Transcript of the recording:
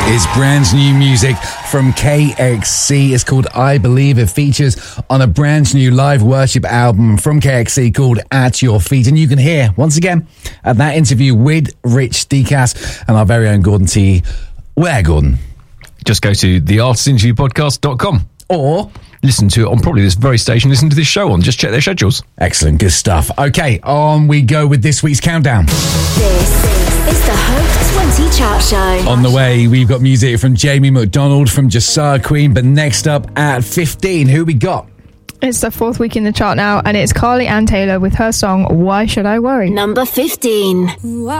It's brand new music from KXC. It's called I Believe. It features on a brand new live worship album from KXC called At Your Feet. And you can hear, once again, at that interview with Rich Decass and our very own Gordon T. Where, Gordon? Just go to theartistinterviewpodcast.com. Or listen to it on probably this very station. Listen to this show on. Just check their schedules. Excellent. Good stuff. Okay, on we go with this week's countdown. This is the Hope 20 Chart Show. On the way, we've got music from Jamie McDonald from Josiah Queen. But next up at 15, who we got? It's the fourth week in the chart now, and it's Carly Ann Taylor with her song Why Should I Worry? Number 15.